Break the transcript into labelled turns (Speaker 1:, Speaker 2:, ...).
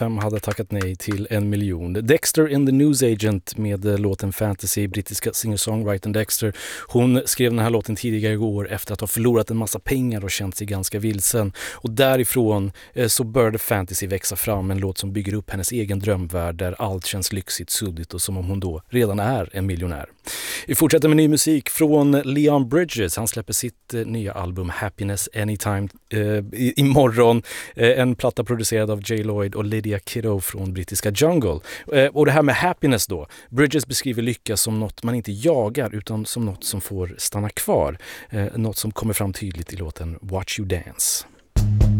Speaker 1: vem hade tackat nej till 1 miljon? Dexter in the Newsagent med låten Fantasy, brittiska singer-songwritern Dexter. Hon skrev den här låten tidigare i år efter att ha förlorat en massa pengar och känt sig ganska vilsen. Och därifrån så började Fantasy växa fram, en låt som bygger upp hennes egen drömvärld där allt känns lyxigt, suddigt och som om hon då redan är en miljonär. Vi fortsätter med ny musik från Leon Bridges. Han släpper sitt nya album Happiness Anytime imorgon. En platta producerad av J. Lloyd och Lydia Kiddo från brittiska Jungle. Och det här med happiness då. Bridges beskriver lycka som något man inte jagar utan som något som får stanna kvar. Något som kommer fram tydligt i låten Watch You Dance.